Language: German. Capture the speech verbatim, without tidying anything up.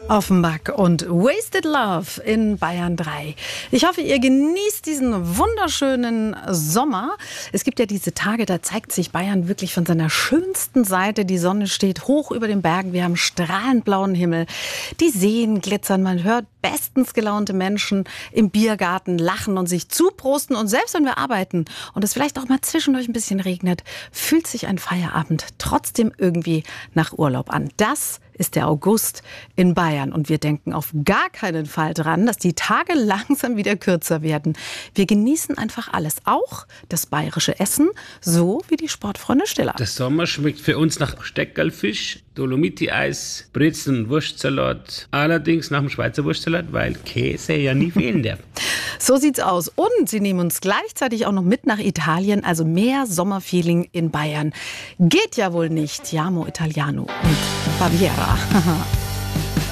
Offenbach und Wasted Love in Bayern drei. Ich hoffe, ihr genießt diesen wunderschönen Sommer. Es gibt ja diese Tage, da zeigt sich Bayern wirklich von seiner schönsten Seite. Die Sonne steht hoch über den Bergen. Wir haben strahlend blauen Himmel. Die Seen glitzern. Man hört bestens gelaunte Menschen im Biergarten lachen und sich zuprosten. Und selbst wenn wir arbeiten und es vielleicht auch mal zwischendurch ein bisschen regnet, fühlt sich ein Feierabend trotzdem irgendwie nach Urlaub an. Das ist der August in Bayern. Und wir denken auf gar keinen Fall dran, dass die Tage langsam wieder kürzer werden. Wir genießen einfach alles, auch das bayerische Essen, so wie die Sportfreunde Stiller. Der Sommer schmeckt für uns nach Steckerlfisch, Dolomiti-Eis, Brezen, Wurstsalat. Allerdings nach dem Schweizer Wurstsalat, weil Käse ja nie fehlen darf. So sieht's aus. Und sie nehmen uns gleichzeitig auch noch mit nach Italien, also mehr Sommerfeeling in Bayern. Geht ja wohl nicht. Chiamo Italiano und Baviera.